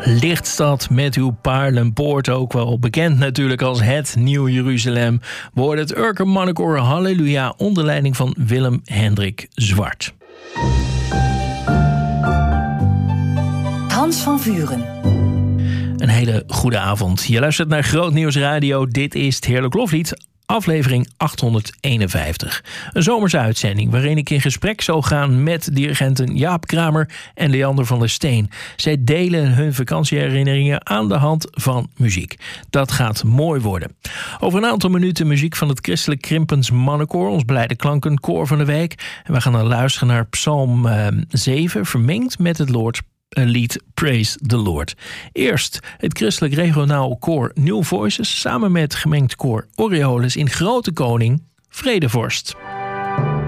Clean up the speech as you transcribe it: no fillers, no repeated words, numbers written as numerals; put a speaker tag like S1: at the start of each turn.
S1: Lichtstad met uw paarlenpoort, ook wel bekend natuurlijk als het Nieuw Jeruzalem, wordt het Urker Mannenkoor Halleluja onder leiding van Willem Hendrik Zwart.
S2: Hans van Vuren.
S1: Een hele goede avond. Je luistert naar Groot Nieuws Radio. Dit is het Heerlijk Loflied, aflevering 851. Een zomerse uitzending waarin ik in gesprek zal gaan met dirigenten Jaap Kramer en Leander van der Steen. Zij delen hun vakantieherinneringen aan de hand van muziek. Dat gaat mooi worden. Over een aantal minuten muziek van het Christelijk Krimpens Mannenkoor, ons blijde klankenkoor van de week. En we gaan dan luisteren naar Psalm 7, vermengd met het lied Praise the Lord. Eerst het Christelijk Regionaal Koor New Voices samen met gemengd koor Orioles in Grote Koning Vredevorst.